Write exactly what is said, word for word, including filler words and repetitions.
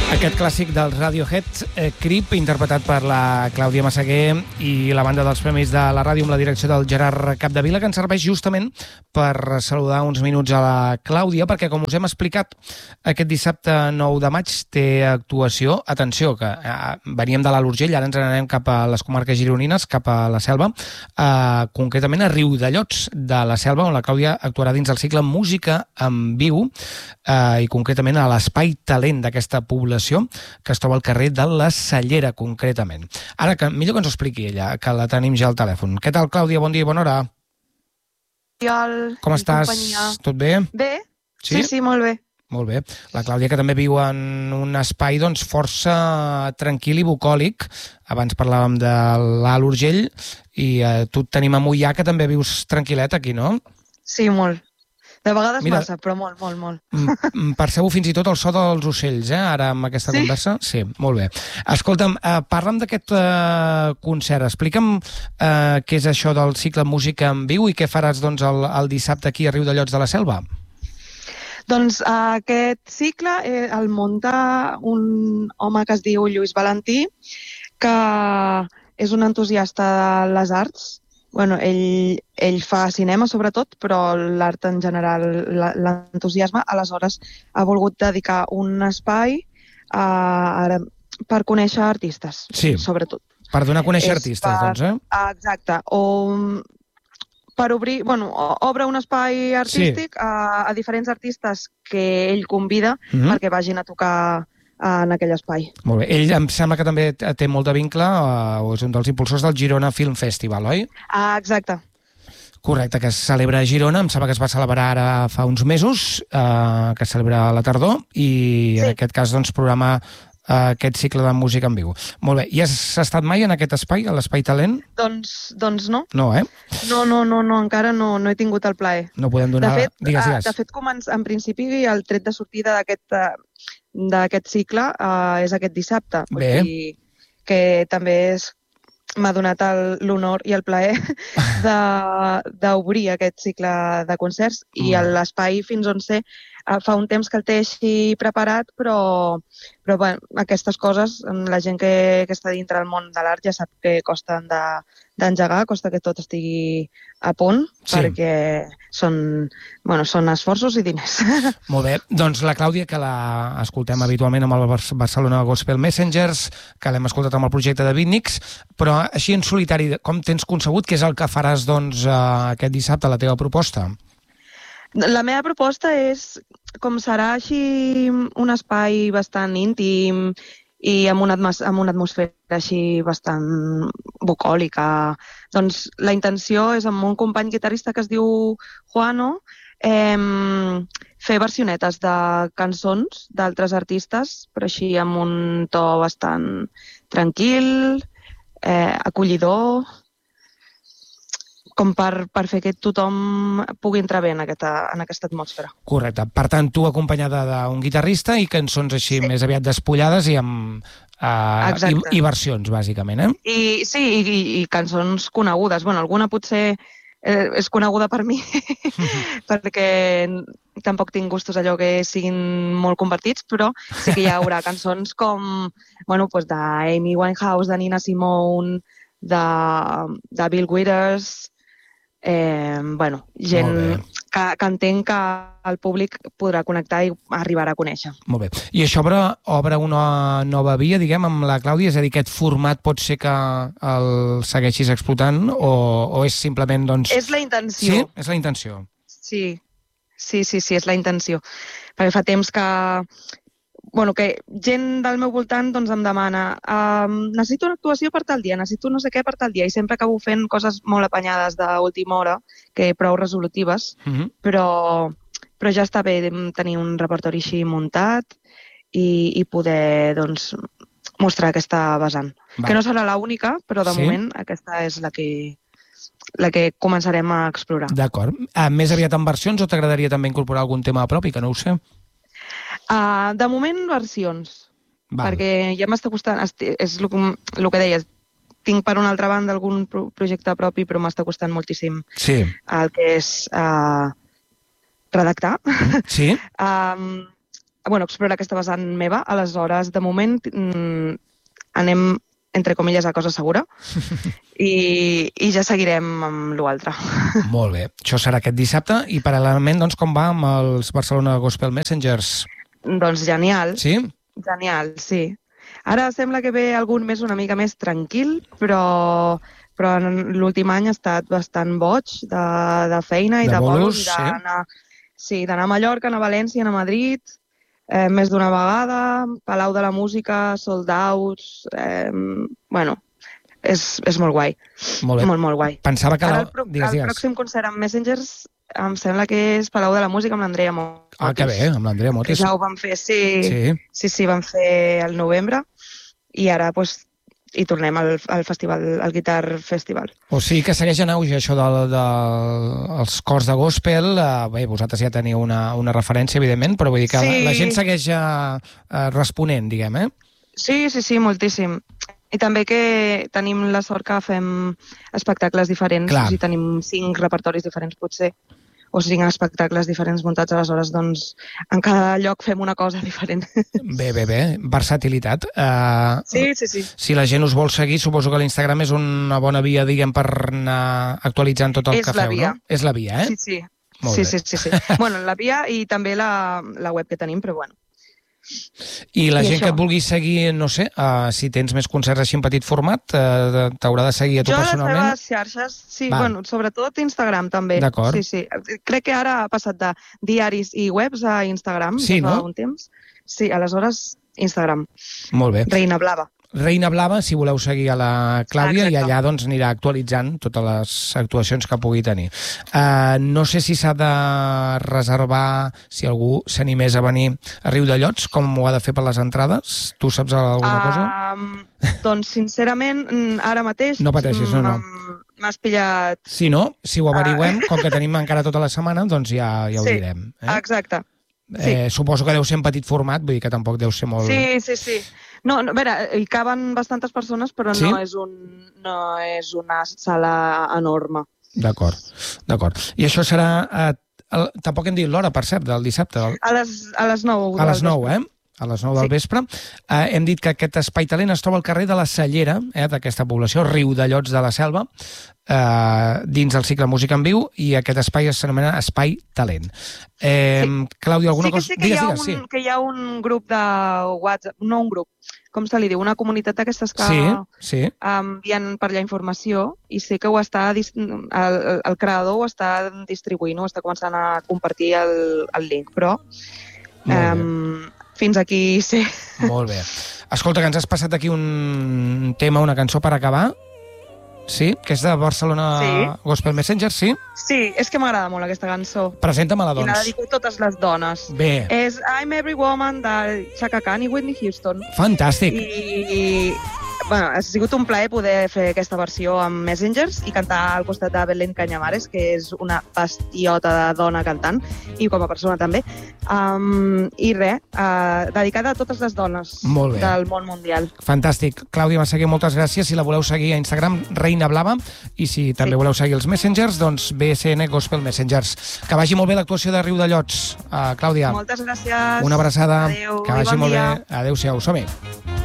Aquest clàssic del Radiohead, eh, Creep, interpretat per la Clàudia Massaguer i la banda dels Premis de la Ràdio amb la direcció del Gerard Capdevila, que ens serveix justament per saludar uns minuts a la Clàudia, perquè, com us hem explicat, aquest dissabte nou de maig té actuació. Atenció, que eh, veníem de l'Alt Urgell, ara ens n'anem cap a les comarques gironines, cap a la Selva, eh, concretament a Riudellots de la Selva, on la Clàudia actuarà dins el cicle Música en Viu, eh, i concretament a l'Espai Talent d'aquesta població, que es troba al carrer de la Cellera, concretament. Ara, que millor que ens ho expliqui ella, que la tenim ja al telèfon. Què tal, Clàudia? Bon dia i bona hora. Com estàs? Companyia. Tot bé? Bé, Sí? sí, sí, molt bé. Molt bé. La Clàudia, que també viu en un espai doncs, força tranquil i bucòlic. Abans parlàvem de l'Alt Urgell i eh, tu et tenim a Moià, que també vius tranquil·let aquí, no? Sí, molt. De vegades Mira, massa, però molt, molt, molt. Mm, Percebo fins i tot el so dels ocells, eh, ara amb aquesta Sí? conversa? Sí, molt bé. Escolta'm, eh, parla'm d'aquest eh, concert. Explica'm eh, què és això del cicle Música en Viu i què faràs doncs, el, el dissabte aquí a Riudellots de la Selva. Doncs eh, aquest cicle eh, el munta un home que es diu Lluís Valentí, que és un entusiasta de les arts. Bueno, ell, ell fa cinema, sobretot, però l'art en general la- l'entusiasma. Aleshores, ha volgut dedicar un espai a, a, per conèixer artistes, Sí. sobretot. Per donar a conèixer És artistes, per- doncs, eh? Ah, exacte. O mm, per obrir, bueno, o- obre un espai artístic a, a diferents artistes que ell convida Mhm. perquè vagin a tocar eh, en aquell espai. Molt bé. Ell em sembla que també té molt de vincle, eh, o és un dels impulsors del Girona Film Festival, oi? Ah, exacte. Correcte, que es celebra a Girona, em sembla que es va celebrar ara fa uns mesos, eh, que es celebra a la tardor, i en Sí. aquest cas doncs, programa eh, aquest cicle de música en viu. Molt bé, i has estat mai en aquest espai, a l'Espai Talent? Doncs, doncs no. No, eh? No, no, no, no, encara no, no he tingut el plaer. No podem De donar... fet, digues, eh, digues. de fet començ, en principi, el tret de sortida d'aquest eh, d'aquest cicle eh, és aquest dissabte. Vull Bé. dir que també és m'ha donat el- l'honor i el plaer de- d'obrir aquest cicle de concerts i Mm. l'espai fins on sé eh, fa un temps que el té així preparat, però, però bueno, aquestes coses, la gent que, que està dintre del món de l'art ja sap que costen de- d'engegar, costa que tot estigui a punt, Sí. perquè són, bueno, són esforços i diners. Molt bé, doncs la Clàudia, que la escoltem habitualment amb el Bar- Barcelona Gospel Messengers, que l'hem escoltat amb el projecte de Beatniks, però així en solitari, com tens concebut que és el que faràs doncs, eh, aquest dissabte, la teva proposta? La meva proposta és, com serà així un espai bastant íntim i amb una, atmos amb una atmosfera així bastant bucòlica, doncs la intenció és amb un company guitarrista que es diu Juano eh, fer versionetes de cançons d'altres artistes, però així amb un to bastant tranquil, eh, acollidor, com per, per fer que tothom pugui entrar bé en aquesta, en aquesta atmosfera. Correcte. Per tant, tu acompanyada d'un guitarrista i cançons així Sí. més aviat despullades i amb eh, Exacte. i, i versions, bàsicament, eh? I sí, i, i, i cançons conegudes. Bueno, alguna potser eh, és coneguda per mi, perquè tampoc tinc gustos allò que siguin molt compartits, però sí que hi haurà cançons com, bueno, pues d'Amy Winehouse, de Nina Simone, de, de Bill Withers, eh, bueno, Molt gent bé. que, que entenc que el públic podrà connectar i arribarà a conèixer. Molt bé. I això obre, obre una nova via, diguem, amb la Clàudia? És a dir, aquest format pot ser que el segueixis explotant o, o és simplement, doncs... És la intenció. Sí? És la intenció. Sí, sí, sí, sí, és la intenció. Perquè fa temps que, bueno, que gent del meu voltant doncs, em demana um, necessito una actuació per tal dia, necessito no sé què per tal dia, i sempre acabo fent coses molt apanyades d'última hora, que prou resolutives, Uh -huh. però, però ja està bé tenir un repertori així muntat i, i poder doncs, mostrar aquesta vessant. Va. Que no serà l'única, però de Sí? moment aquesta és la que, la que començarem a explorar. D'acord. Ah, més aviat en versions o t'agradaria també incorporar algun tema propi, que no ho sé? Uh, de moment, versions. Val. Perquè ja m'està costant, esti- és el que, el que deies, tinc per una altra banda algun pro projecte propi, però m'està costant moltíssim Sí. el que és uh, redactar. Sí? um, bueno, explorar aquesta vessant meva. Aleshores, de moment, mm, anem, entre comilles, a cosa segura i, i ja seguirem amb l'altre. Molt bé. Això serà aquest dissabte i paral·lelament, doncs, com va amb els Barcelona Gospel Messengers? Doncs genial. Sí? Genial, sí. Ara sembla que ve algun mes una mica més tranquil, però, però l'últim any ha estat bastant boig de, de feina i de, de bolos. Sí. D'anar sí, d'anar a Mallorca, anar a València, anar a Madrid, eh, més d'una vegada, Palau de la Música, sold outs, eh, bueno, és, és molt guai. Molt bé. Molt, molt guai. Pensava que... Ara, la... el, pro digues, el digues. pròxim concert amb Messengers em sembla que és Palau de la Música amb l'Andrea Motis. Ah, que bé, amb l'Andrea Motis. Ja ho vam fer, sí. Sí, sí, sí, vam fer al novembre i ara pues, hi tornem al, al festival, al Guitar Festival. O sigui que segueix en auge això dels de, de, cors de gospel. Uh, bé, vosaltres ja teniu una, una referència, evidentment, però vull dir que sí. la, la gent segueix uh, uh, responent, diguem, eh? Sí, sí, sí, moltíssim. I també que tenim la sort que fem espectacles diferents, Clar. o sigui, tenim cinc repertoris diferents potser, o cinc espectacles diferents muntats, aleshores doncs en cada lloc fem una cosa diferent. Bé, bé, bé, versatilitat. Uh, sí, sí, sí. Si la gent us vol seguir, suposo que l'Instagram és una bona via, diguem, per anar actualitzant tot el és que feu, via. no? És la via, eh? Sí, sí. Molt sí, bé. sí, sí, sí. Bueno, la via i també la, la web que tenim, però bueno. I la I gent això. que et vulgui seguir, no sé, uh, si tens més concerts així en petit format, uh, t'haurà de seguir a tu jo personalment? Jo les meves xarxes, sí, Va. bueno, sobretot Instagram també. D'acord. Sí, sí. Crec que ara ha passat de diaris i webs a Instagram, Sí, ja fa no? un temps. Sí, aleshores Instagram. Molt bé. Reina Blava. Reina Blava, si voleu seguir a la Clàudia, Exacte. i allà doncs anirà actualitzant totes les actuacions que pugui tenir. Uh, no sé si s'ha de reservar, si algú s'animés a venir a Riudellots, com ho ha de fer per les entrades? Tu saps alguna uh, cosa? Um, doncs, sincerament, ara mateix... No pateixis, no, no. M'has pillat... Si no, si ho averigüem, uh... com que tenim encara tota la setmana, doncs ja, ja ho sí, direm. Eh? Exacte. Sí. Eh, suposo que deu ser en petit format, vull dir que tampoc deu ser molt... Sí, sí, sí. No, no, a veure, hi caben bastantes persones, però sí? no, és un, no és una sala enorme. D'acord, d'acord. I això serà... Eh, el, tampoc hem dit l'hora, per cert, del dissabte. Del... A les, a les nou. A les nou, eh? A les nou del sí. vespre. Eh, hem dit que aquest Espai Talent es troba al carrer de la Cellera, eh, d'aquesta població, Riudellots de la Selva, eh, dins del cicle Música en Viu, i aquest espai s'anomena Espai Talent. Eh, sí. Clàudia, alguna sí que, cosa... Sí que, digues, hi ha digues, un, sí. que hi ha un grup de WhatsApp, no un grup, com se li diu, una comunitat d'aquestes que sí, sí. envien per allà informació, i sé que ho està, el, el creador ho està distribuint, ho està començant a compartir el, el link, però um, fins aquí sí. Molt bé. Escolta, que ens has passat aquí un tema, una cançó per acabar. Sí? Que és de Barcelona sí. Gospel Messenger, sí? Sí, és que m'agrada molt aquesta cançó. Presenta-me-la, doncs. I la dedico a totes les dones. Bé. És I'm Every Woman de Chaka Khan i Whitney Houston. Fantàstic. I, bueno, ha sigut un plaer poder fer aquesta versió amb Messengers i cantar al costat de Belén Cañamares, que és una bestiota de dona cantant, i com a persona també. Um, I res, uh, dedicada a totes les dones del món mundial. Fantàstic. Clàudia Massaguer, moltes gràcies. Si la voleu seguir a Instagram, Reina Blava, i si també sí. voleu seguir els Messengers, doncs B S N Gospel Messengers. Que vagi molt bé l'actuació de Riudellots, uh, Clàudia. Moltes gràcies. Una abraçada. Adéu. Que vagi bon molt dia. bé. Adéu-siau. Som-hi.